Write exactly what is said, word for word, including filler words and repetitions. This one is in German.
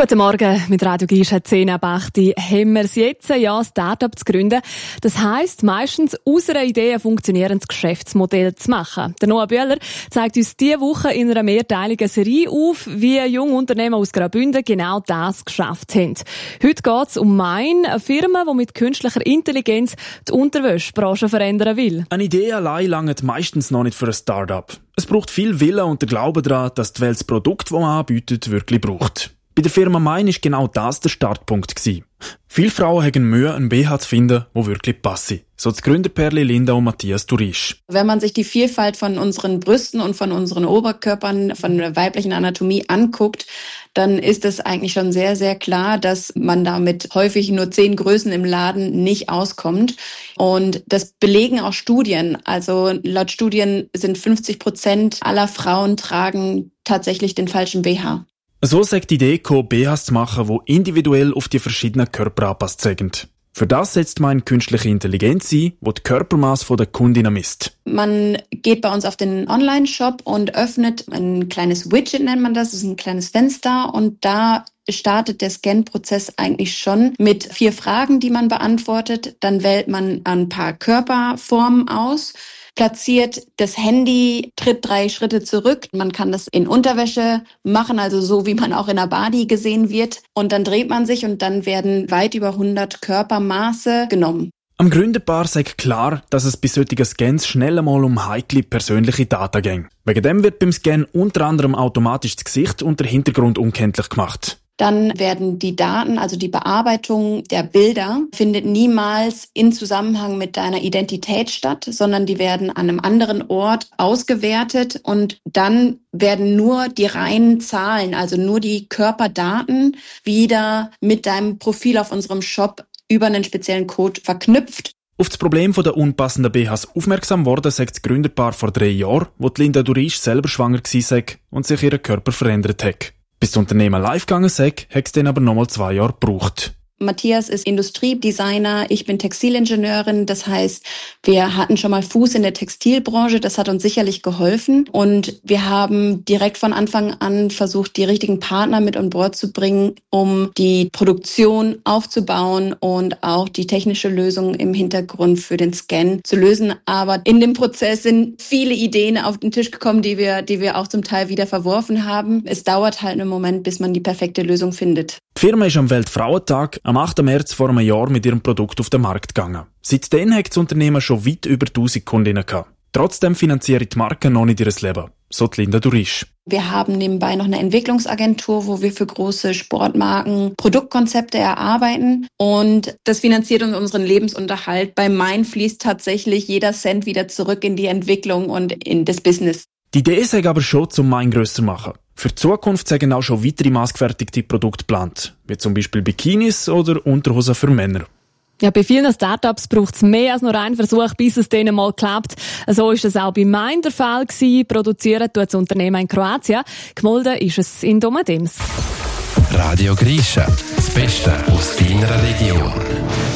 Guten Morgen, mit Radio Gischa zehn ab acht haben wir es jetzt, ja, ein Start-up zu gründen. Das heisst, meistens aus einer Idee ein funktionierendes Geschäftsmodell zu machen. Der Noah Bühler zeigt uns diese Woche in einer mehrteiligen Serie auf, wie junge Unternehmer aus Graubünden genau das geschafft haben. Heute geht es um Mine, eine Firma, die mit künstlicher Intelligenz die Unterwäschebranche verändern will. Eine Idee allein langt meistens noch nicht für ein Start-up. Es braucht viel Wille und der Glaube daran, dass die Welt das Produkt, das man anbietet, wirklich braucht. Bei der Firma Mine war genau das der Startpunkt gewesen. Viele Frauen haben Mühe, einen B H zu finden, der wirklich passe. So das Gründerpärli Linda und Matthias Durisch. Wenn man sich die Vielfalt von unseren Brüsten und von unseren Oberkörpern, von der weiblichen Anatomie anguckt, dann ist es eigentlich schon sehr, sehr klar, dass man damit häufig nur zehn Größen im Laden nicht auskommt. Und das belegen auch Studien. Also laut Studien sind fünfzig Prozent aller Frauen tragen tatsächlich den falschen B H. So sagt die Idee gekommen, B Hs zu machen, die individuell auf die verschiedenen Körper angepasst sind. Für das setzt man künstliche Intelligenz ein, die die Körpermasse der Kundinnen misst. Man geht bei uns auf den Online-Shop und öffnet ein kleines Widget, nennt man das, das ist ein kleines Fenster, und da startet der Scan-Prozess eigentlich schon mit vier Fragen, die man beantwortet. Dann wählt man ein paar Körperformen aus, platziert das Handy, tritt drei Schritte zurück. Man kann das in Unterwäsche machen, also so wie man auch in einer Body gesehen wird. Und dann dreht man sich und dann werden weit über hundert Körpermaße genommen. Am Gründerpaar sagt klar, dass es bei solchen Scans schnell einmal um heikle persönliche Daten geht. Wegen dem wird beim Scan unter anderem automatisch das Gesicht und der Hintergrund unkenntlich gemacht. Dann werden die Daten, also die Bearbeitung der Bilder, findet niemals in Zusammenhang mit deiner Identität statt, sondern die werden an einem anderen Ort ausgewertet und dann werden nur die reinen Zahlen, also nur die Körperdaten, wieder mit deinem Profil auf unserem Shop über einen speziellen Code verknüpft. Auf das Problem der unpassenden B Hs aufmerksam worden, sagt das Gründerpaar vor drei Jahren, wo die Linda Durisch selber schwanger war und sich ihr Körper verändert hat. Bis das Unternehmen live gegangen ist, hat es dann aber nochmal zwei Jahre gebraucht. Matthias ist Industriedesigner, ich bin Textilingenieurin. Das heißt, wir hatten schon mal Fuß in der Textilbranche, das hat uns sicherlich geholfen. Und wir haben direkt von Anfang an versucht, die richtigen Partner mit an Bord zu bringen, um die Produktion aufzubauen und auch die technische Lösung im Hintergrund für den Scan zu lösen. Aber in dem Prozess sind viele Ideen auf den Tisch gekommen, die wir, die wir auch zum Teil wieder verworfen haben. Es dauert halt einen Moment, bis man die perfekte Lösung findet. Die Firma ist am Weltfrauentag am achten März vor einem Jahr mit ihrem Produkt auf den Markt gegangen. Seitdem hat das Unternehmen schon weit über tausend Kundinnen gehabt. Trotzdem finanziert die Marke noch nicht ihr Leben. So die Linda Durisch. Wir haben nebenbei noch eine Entwicklungsagentur, wo wir für große Sportmarken Produktkonzepte erarbeiten. Und das finanziert uns unseren Lebensunterhalt. Bei Mine fließt tatsächlich jeder Cent wieder zurück in die Entwicklung und in das Business. Die Idee ist aber schon, zum Mine grösser machen. Für die Zukunft sind auch schon weitere maßgefertigte Produkte geplant, wie zum Beispiel Bikinis oder Unterhosen für Männer. Ja, bei vielen Startups braucht es mehr als nur einen Versuch, bis es denen mal klappt. So ist es auch bei Mine der Fall gewesen. Produziert tut das Unternehmen in Kroatien. Gemolden ist es in Domadems. Radio Gischa, das Beste aus deiner Region.